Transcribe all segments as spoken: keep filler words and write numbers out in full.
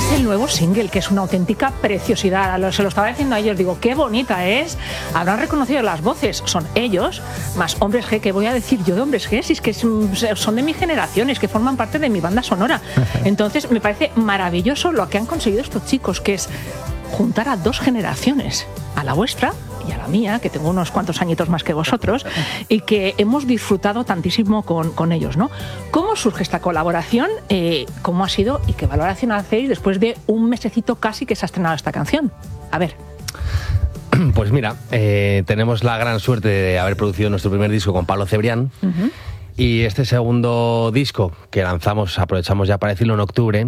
es el nuevo single, que es una auténtica preciosidad. Se lo estaba diciendo a ellos, digo, qué bonita es. Habrán reconocido las voces, son ellos, más Hombres G. ¿Qué voy a decir yo de Hombres G? Si es que son de mi generación, es que forman parte de mi banda sonora. Entonces me parece maravilloso lo que han conseguido estos chicos, que es juntar a dos generaciones, a la vuestra y a la mía, que tengo unos cuantos añitos más que vosotros, y que hemos disfrutado tantísimo con, con ellos, ¿no? ¿Cómo surge esta colaboración? Eh, ¿Cómo ha sido? ¿Y qué valoración hacéis después de un mesecito casi que se ha estrenado esta canción? A ver. Pues mira, eh, tenemos la gran suerte de haber producido nuestro primer disco con Pablo Cebrián. Uh-huh. Y este segundo disco que lanzamos, aprovechamos ya para decirlo, en octubre,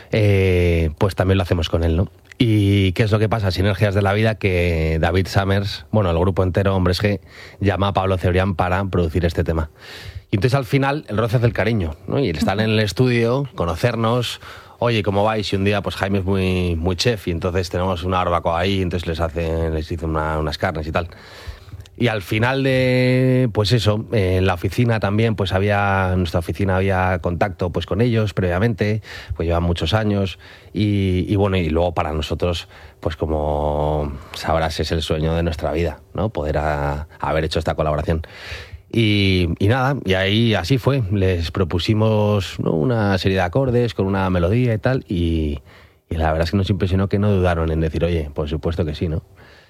eh, pues también lo hacemos con él, ¿no? ¿Y qué es lo que pasa? Sinergias de la vida, que David Summers, bueno, el grupo entero, Hombres G, llama a Pablo Cebrián para producir este tema. Y entonces al final el roce hace el cariño, ¿no? Y el estar en el estudio, conocernos, oye, ¿cómo vais? Y un día pues Jaime es muy, muy chef y entonces tenemos una barbacoa ahí, entonces les hace, les hizo una, unas carnes y tal. Y al final de, pues eso, eh, en la oficina también, pues había, en nuestra oficina había contacto pues con ellos previamente, pues llevan muchos años, y, y bueno, y luego para nosotros, pues como sabrás, es el sueño de nuestra vida, ¿no? Poder a, haber hecho esta colaboración. Y, y nada, y ahí así fue, les propusimos, ¿no?, una serie de acordes con una melodía y tal, y, y la verdad es que nos impresionó que no dudaron en decir, oye, por supuesto que sí, ¿no?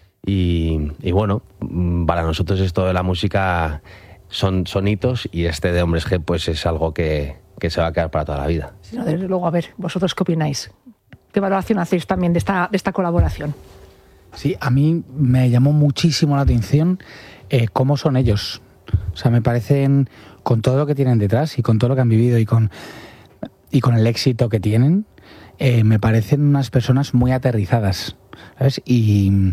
Y, y bueno, para nosotros esto de la música son, son hitos, y este de Hombres G pues es algo que, que se va a quedar para toda la vida. Sí, no, desde luego, a ver, ¿vosotros qué opináis? ¿Qué valoración hacéis también de esta, de esta colaboración? Sí, a mí me llamó muchísimo la atención eh, cómo son ellos. O sea, me parecen, con todo lo que tienen detrás y con todo lo que han vivido y con, y con el éxito que tienen, eh, me parecen unas personas muy aterrizadas, ¿sabes? Y...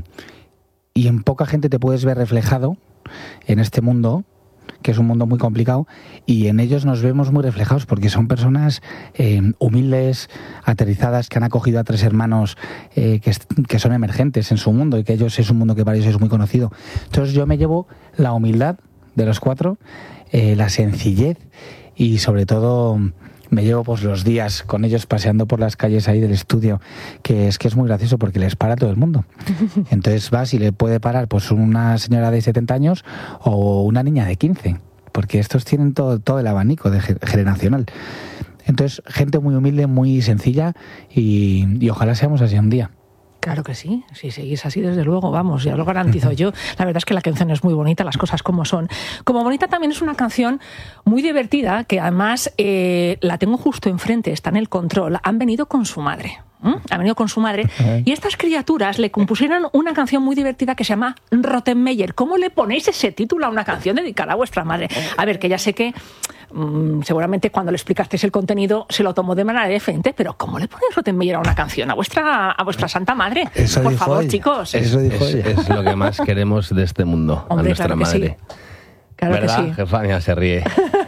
Y en poca gente te puedes ver reflejado en este mundo, que es un mundo muy complicado, y en ellos nos vemos muy reflejados porque son personas eh, humildes, aterrizadas, que han acogido a tres hermanos eh, que, que son emergentes en su mundo y que ellos es un mundo que para ellos es muy conocido. Entonces yo me llevo la humildad de los cuatro, eh, la sencillez y sobre todo... me llevo pues los días con ellos paseando por las calles ahí del estudio, que es que es muy gracioso porque les para todo el mundo. Entonces vas y le puede parar pues una señora de setenta años o una niña de quince, porque estos tienen todo, todo el abanico de generacional. Entonces, gente muy humilde, muy sencilla, y, y ojalá seamos así un día. Claro que sí, si seguís así, desde luego, vamos, ya lo garantizo yo. La verdad es que la canción es muy bonita, las cosas como son. Como bonita también es una canción muy divertida, que además eh, la tengo justo enfrente, está en el control. Han venido con su madre. ¿Mm? Ha venido con su madre, y estas criaturas le compusieron una canción muy divertida que se llama Rottenmeier. ¿Cómo le ponéis ese título a una canción dedicada a vuestra madre? A ver, que ya sé que mmm, seguramente cuando le explicasteis el contenido se lo tomó de manera diferente, pero ¿cómo le ponéis Rottenmeier a una canción a vuestra, a vuestra santa madre? Eso Por favor, ella. chicos. Eso dijo es, ella. es lo que más queremos de este mundo. Hombre, a nuestra claro que madre. Sí. Claro ¿Verdad? Que sí. Jefania se ríe.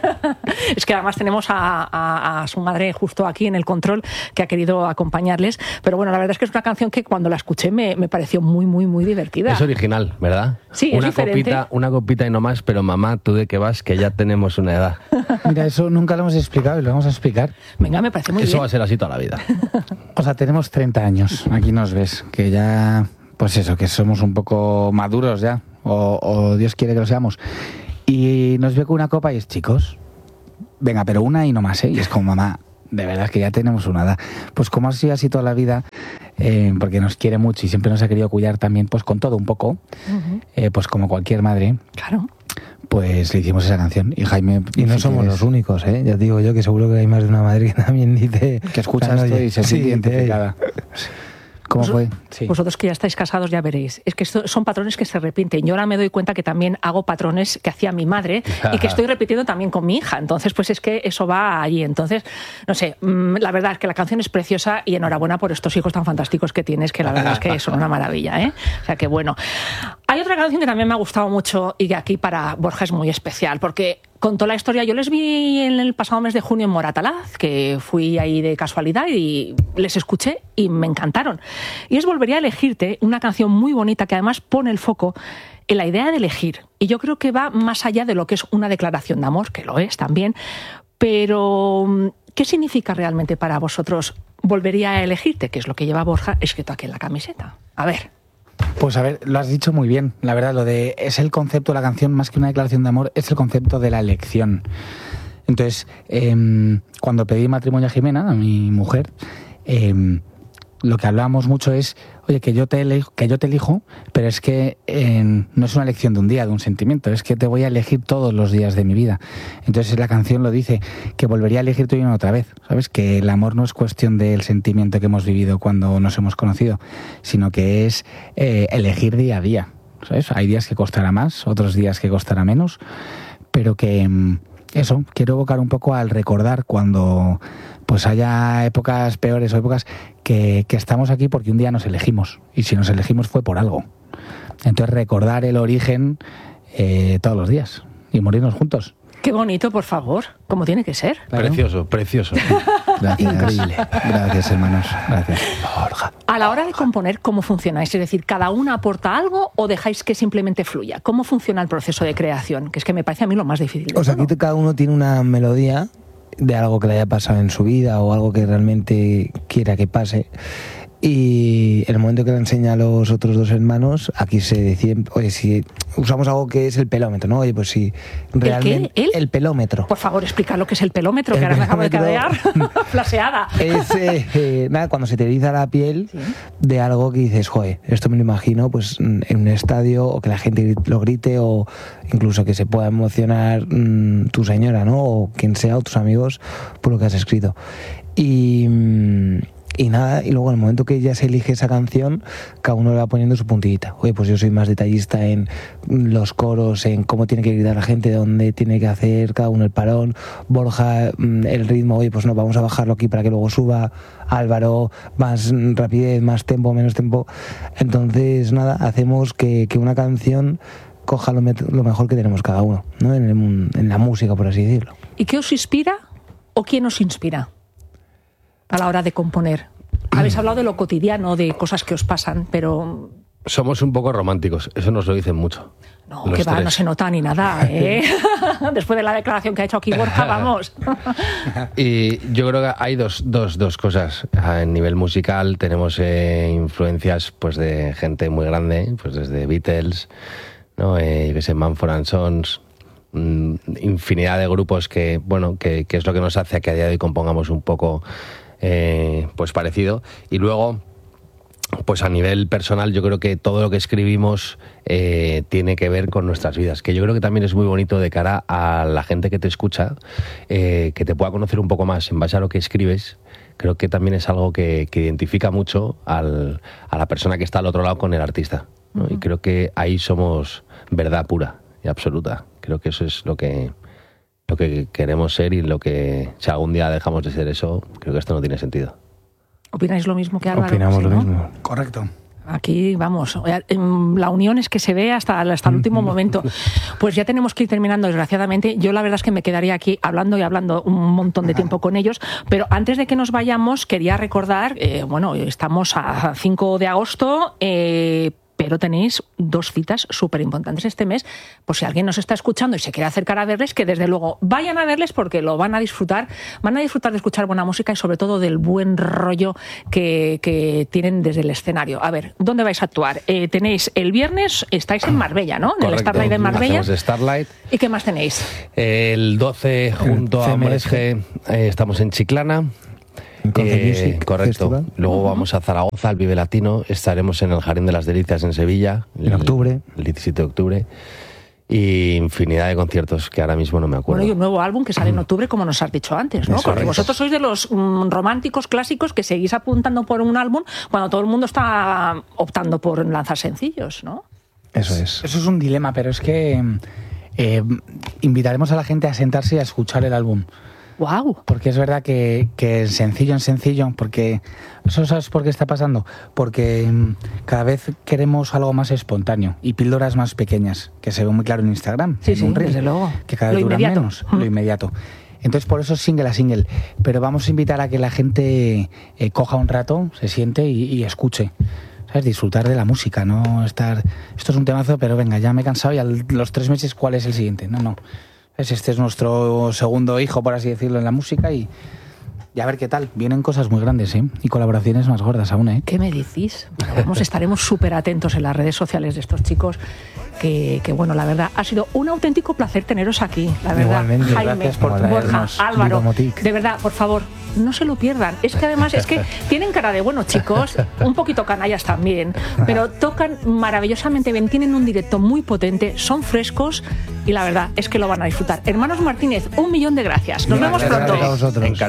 Es que además tenemos a, a, a su madre justo aquí en el control, que ha querido acompañarles. Pero bueno, la verdad es que es una canción que cuando la escuché me, me pareció muy, muy, muy divertida. Es original, ¿verdad? Sí, una es diferente. Copita, una copita y no más, pero mamá, ¿tú de qué vas? Que ya tenemos una edad. Mira, eso nunca lo hemos explicado y lo vamos a explicar. Venga, me parece muy Eso bien. va a ser así toda la vida. O sea, tenemos treinta años, aquí nos ves, que ya, pues eso, que somos un poco maduros ya, o, o Dios quiere que lo seamos. Y nos ve con una copa y es, chicos, venga, pero una y no más, ¿eh? Y es como, mamá, de verdad que ya tenemos una edad. Pues como ha sido así toda la vida, eh, porque nos quiere mucho y siempre nos ha querido cuidar también, pues con todo un poco, uh-huh. eh, pues como cualquier madre. Claro. Pues le hicimos esa canción. Y Jaime... Y no si somos quieres, los únicos, ¿eh? Ya te digo yo que seguro que hay más de una madre que también dice... Que escucha esto y se siente sí, identificada. ¿Cómo Vos, fue? Sí. Vosotros que ya estáis casados ya veréis. Es que esto son patrones que se repiten. Yo ahora me doy cuenta que también hago patrones que hacía mi madre y que estoy repitiendo también con mi hija. Entonces, pues es que eso va allí. Entonces, no sé, la verdad es que la canción es preciosa y enhorabuena por estos hijos tan fantásticos que tienes, que la verdad es que son una maravilla, ¿eh? O sea que bueno. Hay otra canción que también me ha gustado mucho y que aquí para Borja es muy especial, porque contó la historia. Yo les vi en el pasado mes de junio en Moratalaz, que fui ahí de casualidad y les escuché y me encantaron. Y es Volvería a elegirte, una canción muy bonita que además pone el foco en la idea de elegir. Y yo creo que va más allá de lo que es una declaración de amor, que lo es también, pero ¿qué significa realmente para vosotros volvería a elegirte, que es lo que lleva Borja escrito aquí en la camiseta. A ver. Pues a ver, lo has dicho muy bien, la verdad, lo de es el concepto de la canción, más que una declaración de amor, es el concepto de la elección. Entonces, eh, cuando pedí matrimonio a Jimena, a mi mujer, eh, lo que hablábamos mucho es, oye, que yo te elijo, que yo te elijo, pero es que eh, no es una elección de un día, de un sentimiento, es que te voy a elegir todos los días de mi vida. Entonces la canción lo dice, que volvería a elegirte una otra vez, ¿sabes? Que el amor no es cuestión del sentimiento que hemos vivido cuando nos hemos conocido, sino que es eh, elegir día a día, ¿sabes? Hay días que costará más, otros días que costará menos, pero que... Eso, quiero evocar un poco al recordar cuando pues haya épocas peores o épocas que, que estamos aquí porque un día nos elegimos, y si nos elegimos fue por algo. Entonces recordar el origen eh, todos los días y morirnos juntos. Qué bonito, por favor, como tiene que ser. Claro. Precioso, precioso. Gracias. Increíble. Gracias, hermanos. Gracias. Borja. A la hora de componer, ¿cómo funcionáis? Es decir, ¿cada una aporta algo o dejáis que simplemente fluya? ¿Cómo funciona el proceso de creación? Que es que me parece a mí lo más difícil. O sea, aquí cada uno tiene una melodía de algo que le haya pasado en su vida o algo que realmente quiera que pase. Y en el momento que le enseña a los otros dos hermanos, aquí se decide, oye, si usamos algo que es el pelómetro, ¿no? Oye, pues si realmente... ¿El qué? ¿El? el pelómetro. Por favor, explica lo que es el pelómetro, El que ahora me acabo de pelómetro. cadear flaseada. Es eh, eh, nada, cuando se te eriza la piel, ¿sí?, de algo que dices, joder, esto me lo imagino pues en un estadio, o que la gente lo grite, o incluso que se pueda emocionar mmm, tu señora, ¿no? O quien sea, o tus amigos, por lo que has escrito. Y... Mmm, Y nada, y luego en el momento que ya se elige esa canción, cada uno le va poniendo su puntillita. Oye, pues yo soy más detallista en los coros, en cómo tiene que gritar la gente, dónde tiene que hacer cada uno el parón. Borja, el ritmo, oye, pues no, vamos a bajarlo aquí para que luego suba. Álvaro, más rapidez, más tempo, menos tempo. Entonces, nada, hacemos que, que una canción coja lo, met- lo mejor que tenemos cada uno, ¿no? En, el, en la música, por así decirlo. ¿Y qué os inspira o quién os inspira a la hora de componer? Habéis hablado de lo cotidiano, de cosas que os pasan, pero... Somos un poco románticos, eso nos lo dicen mucho. No, que va, tres. No se nota ni nada, ¿eh? Después de la declaración que ha hecho aquí Borja, vamos. Y yo creo que hay dos, dos, dos cosas. A nivel musical tenemos eh, influencias pues de gente muy grande, pues desde Beatles, ¿no? Eh, yo que sé, Mumford and Sons, mmm, infinidad de grupos que, bueno, que, que es lo que nos hace a que a día de hoy compongamos un poco... Eh, pues parecido. Y luego, pues a nivel personal, yo creo que todo lo que escribimos eh, tiene que ver con nuestras vidas, que yo creo que también es muy bonito de cara a la gente que te escucha, eh, que te pueda conocer un poco más en base a lo que escribes. Creo que también es algo que, que identifica mucho al, a la persona que está al otro lado con el artista, ¿no? Uh-huh. Y creo que ahí somos verdad pura y absoluta. Creo que eso es lo que... lo que queremos ser, y lo que, si algún día dejamos de ser eso, creo que esto no tiene sentido. ¿Opináis lo mismo que Álvaro? Opinamos ¿sí, lo no? mismo. Correcto. Aquí, vamos, la unión es que se ve hasta, hasta el último momento. Pues ya tenemos que ir terminando, desgraciadamente. Yo la verdad es que me quedaría aquí hablando y hablando un montón de tiempo con ellos, pero antes de que nos vayamos, quería recordar, eh, bueno, estamos a cinco de agosto, eh, pero tenéis dos citas súper importantes este mes, por si alguien nos está escuchando y se quiere acercar a verles, que desde luego vayan a verles porque lo van a disfrutar, van a disfrutar de escuchar buena música y sobre todo del buen rollo que, que tienen desde el escenario. A ver, ¿dónde vais a actuar? Eh, tenéis el viernes, estáis en Marbella, ¿no? En el Starlight de Marbella. Hacemos Starlight. ¿Y qué más tenéis? El doce, junto a Moresge, eh, estamos en Chiclana. Eh, correcto. Festival. Luego uh-huh. vamos a Zaragoza, al Vive Latino. Estaremos en el Jardín de las Delicias en Sevilla. En el, octubre. El diecisiete de octubre. Y infinidad de conciertos que ahora mismo no me acuerdo. Bueno, y un nuevo álbum que sale en octubre, como nos has dicho antes, ¿no? Eso, porque vosotros sois de los mm, románticos clásicos que seguís apuntando por un álbum cuando todo el mundo está optando por lanzar sencillos, ¿no? Eso es. Eso es un dilema, pero es que eh, invitaremos a la gente a sentarse y a escuchar el álbum. Wow. Porque es verdad que, que sencillo en sencillo, porque ¿eso sabes por qué está pasando? Porque cada vez queremos algo más espontáneo y píldoras más pequeñas, que se ve muy claro en Instagram. Sí, en sí, un reel, desde luego. Que cada vez lo duran inmediato. menos, mm. lo inmediato. Entonces por eso es single a single, pero vamos a invitar a que la gente eh, coja un rato, se siente y, y escuche. ¿Sabes? Disfrutar de la música, no estar... Esto es un temazo, pero venga, ya me he cansado y a los tres meses, ¿cuál es el siguiente? No, no. Este es nuestro segundo hijo, por así decirlo, en la música y, Y a ver qué tal. Vienen cosas muy grandes, ¿eh? Y colaboraciones más gordas aún, ¿eh? ¿Qué me decís? Vamos, estaremos súper atentos en las redes sociales de estos chicos. Que, que bueno, la verdad, ha sido un auténtico placer teneros aquí. La verdad, igualmente, Jaime, gracias por Borja, traernos Álvaro, Vivamotic. de verdad, por favor, no se lo pierdan. Es que además es que tienen cara de buenos chicos, un poquito canallas también, pero tocan maravillosamente bien, tienen un directo muy potente, son frescos y la verdad es que lo van a disfrutar. Hermanos Martínez, un millón de gracias. Nos vemos Gracias pronto. a vosotros.